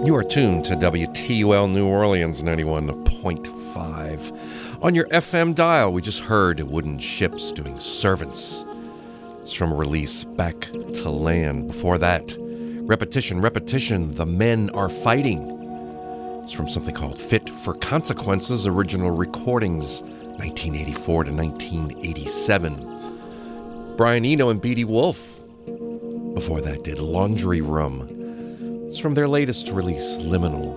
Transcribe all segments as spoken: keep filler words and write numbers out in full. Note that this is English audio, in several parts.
You are tuned to W T U L New Orleans ninety-one point five. On your F M dial, we just heard Wooden Ships doing Servants. It's from a release Back to Land. Before that, Repetition, Repetition, The Men Are Fighting. It's from something called Fit for Consequences, original recordings, nineteen eighty-four to nineteen eighty-seven. Brian Eno and Beatty Wolf. Before that did Laundry Room. It's from their latest release, Liminal.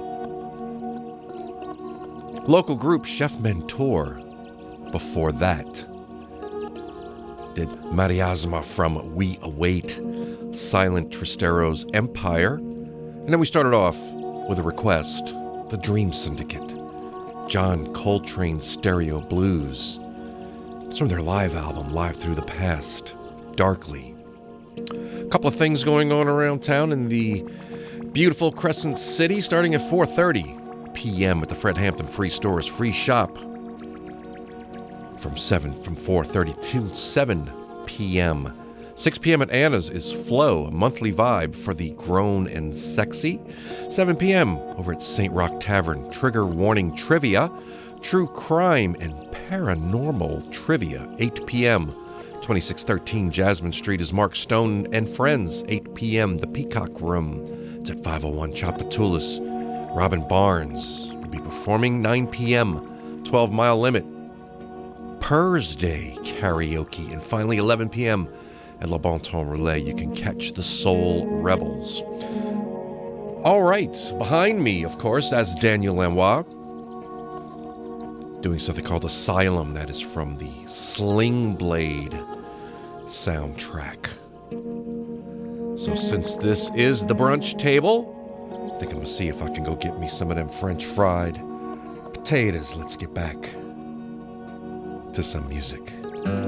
Local group Chef Mentor. Before that did Mariasma from We Await, Silent Tristero's Empire. And then we started off with a request, The Dream Syndicate, John Coltrane's Stereo Blues. It's from their live album, Live Through the Past, Darkly. A couple of things going on around town in the beautiful Crescent City, starting at four thirty p.m. at the Fred Hampton Free Stores Free Shop. From seven, from four thirty to seven p.m. six p.m. at Anna's is Flow, a monthly vibe for the grown and sexy. seven p.m. over at Saint Rock Tavern, Trigger Warning Trivia, True Crime and Paranormal Trivia, eight p.m. twenty-six thirteen Jasmine Street is Mark Stone and Friends, eight p.m. The Peacock Room. It's at five oh one Chapatulas. Robin Barnes will be performing nine p.m. twelve Mile Limit. Purrs Day Karaoke. And finally, eleven p.m. at Le Bon Ton Relais, you can catch the Soul Rebels. All right, behind me, of course, that's Daniel Lanois, doing something called Asylum. That is from the Sling Blade soundtrack. So since this is the brunch table, I think I'm going to see if I can go get me some of them French fried potatoes. Let's get back to some music.